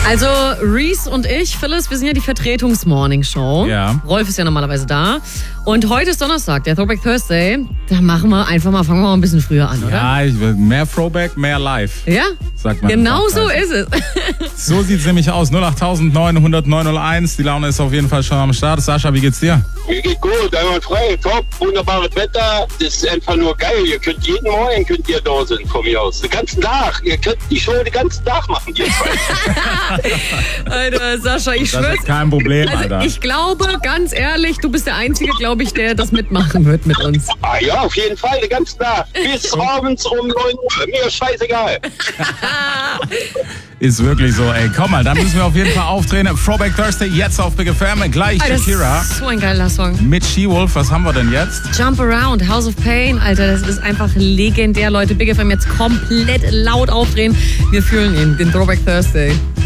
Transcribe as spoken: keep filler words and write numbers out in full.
Also Reese und ich, Phyllis, wir sind ja die Vertretungs-Morning-Show. Ja. Rolf ist ja normalerweise da. Und heute ist Donnerstag, der Throwback Thursday. Da machen wir einfach mal, fangen wir mal ein bisschen früher an, oder? Ja, ich will mehr Throwback, mehr Live. Ja? Sagt man. Genau so ist es. So sieht's nämlich aus. null acht neun null null neun null eins. Die Laune ist auf jeden Fall schon am Start. Sascha, wie geht's dir? Mir geht gut, einmal frei, top, wunderbares Wetter. Das ist einfach nur geil. Ihr könnt jeden Morgen könnt ihr da sein von mir aus. Den ganzen Tag. Ihr könnt die Show den ganzen Tag machen, ihr zwei. Alter, Sascha, ich Das schwör's. ist kein Problem, Also Alter. ich glaube, ganz ehrlich, du bist der Einzige, glaube ich, der das mitmachen wird mit uns. Ah ja, auf jeden Fall, den ganzen Tag. Bis abends um neun Uhr. Mir scheißegal. Ist wirklich so, ey. Komm mal, dann müssen wir auf jeden Fall aufdrehen. Throwback Thursday jetzt auf Big F M. Gleich Alter, das Shakira ist so ein geiler Song. mit She-Wolf. Was haben wir denn jetzt? Jump Around, House of Pain, Alter, das ist einfach legendär, Leute. Big F M jetzt komplett laut aufdrehen. Wir fühlen ihn, den Throwback Thursday.